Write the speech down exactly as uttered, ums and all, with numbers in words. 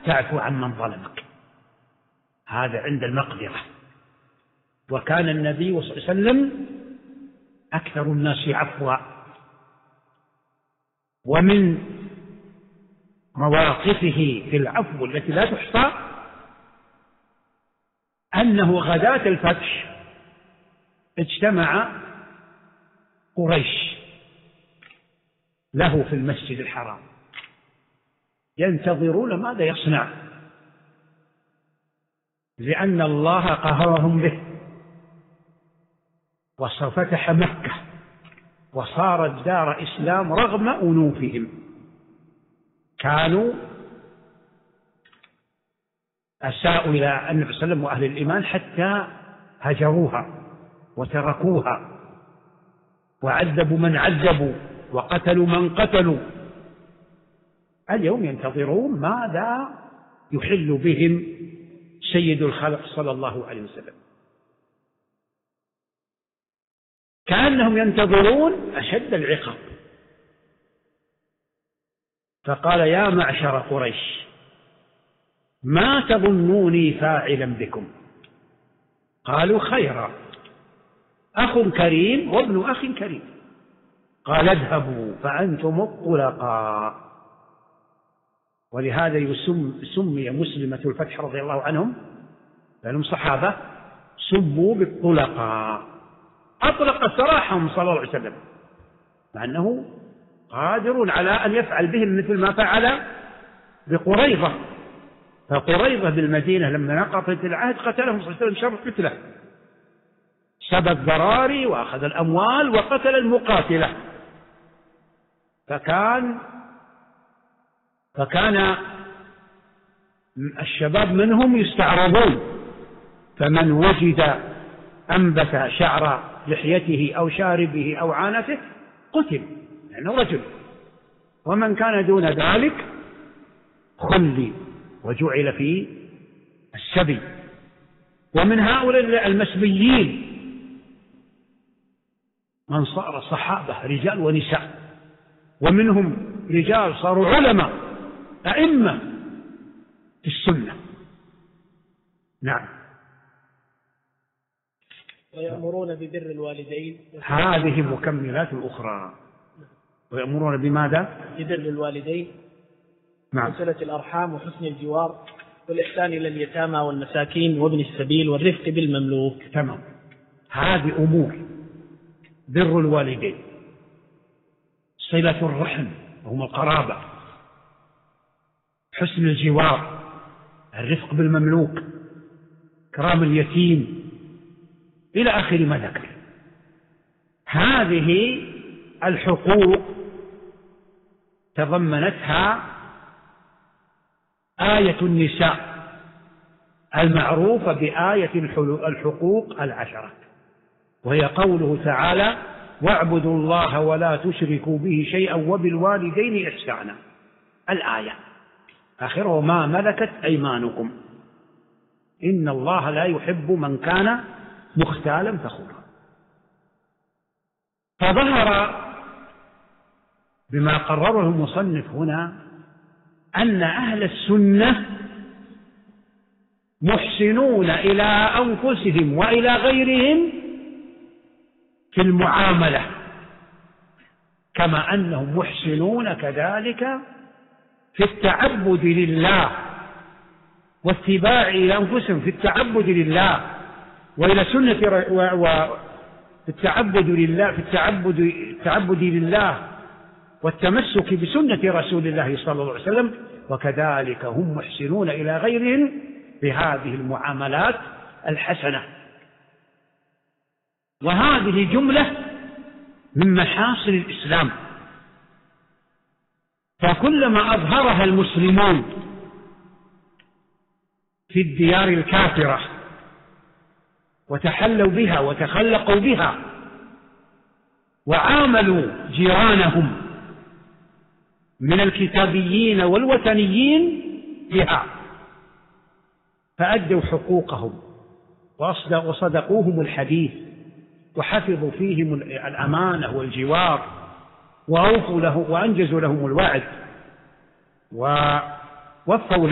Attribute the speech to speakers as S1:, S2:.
S1: تعفو عمن ظلمك. هذا عند المقدرة. وكان النبي صلى الله عليه وسلم أكثر الناس عفوا. ومن مواقفه في العفو التي لا تحصى أنه غداة الفتح اجتمع قريش له في المسجد الحرام ينتظرون ماذا يصنع، لأن الله قهرهم به وفتح مكة وصارت دار إسلام رغم أنوفهم. كانوا أساءوا إلى النبي صلى الله عليه وسلم وأهل الإيمان حتى هجروها وتركوها وعذبوا من عذبوا وقتلوا من قتلوا. اليوم ينتظرون ماذا يحل بهم سيد الخلق صلى الله عليه وسلم. كأنهم ينتظرون أشد العقاب. فقال يا معشر قريش ما تظنوني فاعلا بكم؟ قالوا خيرا، أخ كريم وابن أخ كريم. قال اذهبوا فأنتم الطلقاء. ولهذا يسم سمي مسلمة الفتح رضي الله عنهم لأنهم صحابة سموا بالطلقاء. أطلق سراحهم صلى الله عليه وسلم مع أنه قادر على أن يفعل بهم مثل ما فعل بقريظة. فقريظة بالمدينة لما نقضت العهد قتلهم صلى الله عليه وسلم شر قتله، سبى الذراري وأخذ الأموال وقتل المقاتلة. فكان فكان الشباب منهم يستعرضون، فمن وجد أنبت شعر لحيته أو شاربه أو عانته قتل لأنه يعني رجل، ومن كان دون ذلك خلي وجعل في السبي. ومن هؤلاء المسبيين من صار صحابة رجال ونساء، ومنهم رجال صاروا علماء أئمة في السنة. نعم.
S2: ويأمرون ببر الوالدين.
S1: هذه مكملات الأخرى. ويأمرون بماذا؟
S2: ببر الوالدين.
S1: نعم.
S2: وصلة الأرحام وحسن الجوار والإحسان إلى اليتامى والمساكين وابن السبيل والرفق بالمملوك.
S1: تمام. هذه أمور: بر الوالدين، صلة الرحم وهم القرابة، حسن الجوار، الرفق بالمملوك، كرام اليتيم، إلى آخر ما ذكر. هذه الحقوق تضمنتها آية النساء المعروفة بآية الحقوق العشرة، وهي قوله تعالى: واعبدوا الله ولا تشركوا به شيئا وبالوالدين إحسانا. الآية آخره ما ملكت أيمانكم إن الله لا يحب من كان مختالا فخورا. فظهر بما قرره المصنف هنا أن أهل السنة محسنون إلى أنفسهم وإلى غيرهم في المعاملة، كما أنهم محسنون كذلك في التعبد لله واتباع إلى أنفسهم في التعبد لله وإلى سنة وفي التعبد لله في التعبد التعبد لله والتمسك بسنة رسول الله صلى الله عليه وسلم، وكذلك هم محسنون إلى غيرهم بهذه المعاملات الحسنة. وهذه جملة من محاصن الإسلام، فكلما أظهرها المسلمون في الديار الكافرة وتحلوا بها وتخلقوا بها وعاملوا جيرانهم من الكتابيين والوثنيين بها فأدوا حقوقهم وصدقوهم الحديث وحفظوا فيهم الأمانة والجوار وأوفوا له وأنجزوا لهم الوعد ووفوا